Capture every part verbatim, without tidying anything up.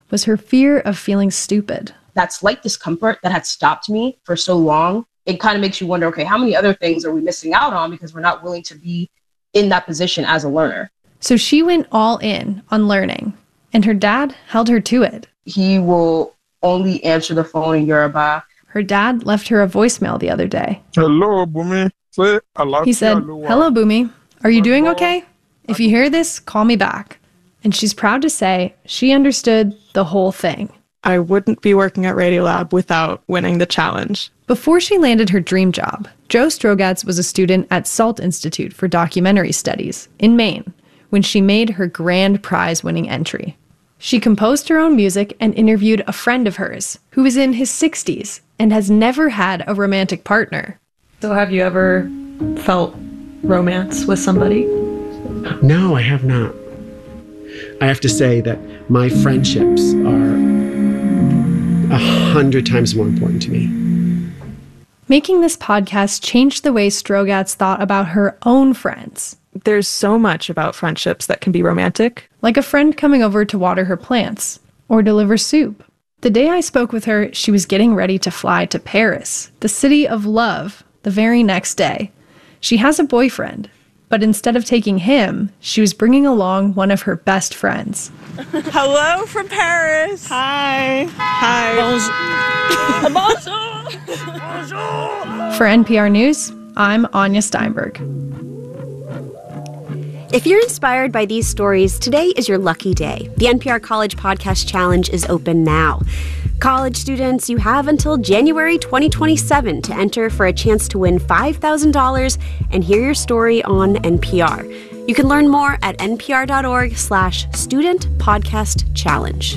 was her fear of feeling stupid. That slight discomfort that had stopped me for so long, it kind of makes you wonder, okay, how many other things are we missing out on because we're not willing to be in that position as a learner? So she went all in on learning, and her dad held her to it. He will only answer the phone in Yoruba. Her dad left her a voicemail the other day. Hello, Bumi. Say, he said, hello, Bumi. Are you doing okay? If you hear this, call me back. And she's proud to say she understood the whole thing. I wouldn't be working at Radiolab without winning the challenge. Before she landed her dream job, Jo Strogatz was a student at Salt Institute for Documentary Studies in Maine when she made her grand prize-winning entry. She composed her own music and interviewed a friend of hers who is in his sixties and has never had a romantic partner. So have you ever felt romance with somebody? No, I have not. I have to say that my friendships are a hundred times more important to me. Making this podcast changed the way Strogatz thought about her own friends. There's so much about friendships that can be romantic. Like a friend coming over to water her plants or deliver soup. The day I spoke with her, she was getting ready to fly to Paris, the city of love, the very next day. She has a boyfriend, but instead of taking him, she was bringing along one of her best friends. Hello from Paris. Hi. Hi. Bonjour. Bonjour. For N P R News, I'm Anya Steinberg. If you're inspired by these stories, today is your lucky day. The N P R College Podcast Challenge is open now. College students, you have until January twenty twenty-seven to enter for a chance to win five thousand dollars and hear your story on N P R. You can learn more at npr.org slash student podcast challenge.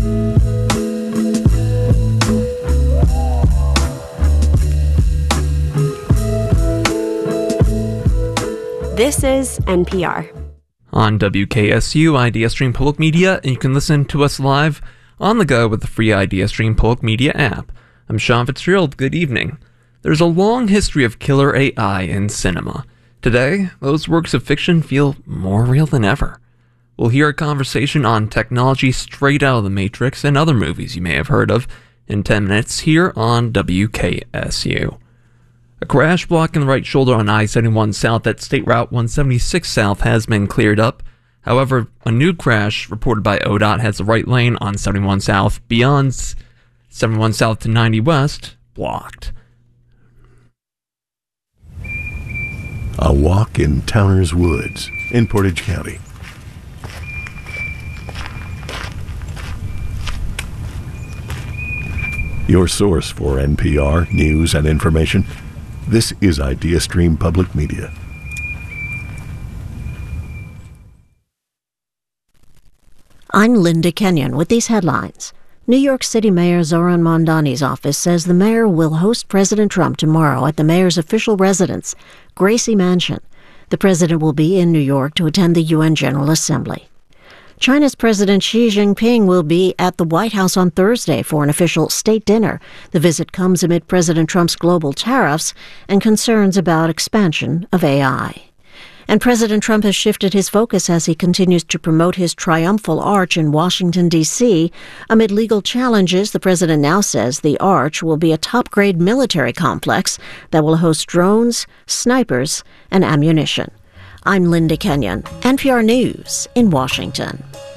This is N P R. On W K S U IdeaStream Public Media, and you can listen to us live on the go with the free IdeaStream Public Media app. I'm Sean Fitzgerald. Good evening. There's a long history of killer A I in cinema. Today, those works of fiction feel more real than ever. We'll hear a conversation on technology straight out of The Matrix and other movies you may have heard of in ten minutes here on W K S U. A crash blocking the right shoulder on I seventy-one South at State Route one seventy-six South has been cleared up. However, a new crash reported by O D O T has the right lane on seventy-one South beyond seventy-one South to ninety West blocked. A walk in Towner's Woods in Portage County. Your source for N P R news and information. This is IdeaStream Public Media. I'm Linda Kenyon with these headlines. New York City Mayor Zoran Mondani's office says the mayor will host President Trump tomorrow at the mayor's official residence, Gracie Mansion. The president will be in New York to attend the U N General Assembly. China's President Xi Jinping will be at the White House on Thursday for an official state dinner. The visit comes amid President Trump's global tariffs and concerns about expansion of A I. And President Trump has shifted his focus as he continues to promote his triumphal arch in Washington, D C Amid legal challenges, the president now says the arch will be a top-grade military complex that will host drones, snipers, and ammunition. I'm Linda Kenyon, N P R News in Washington.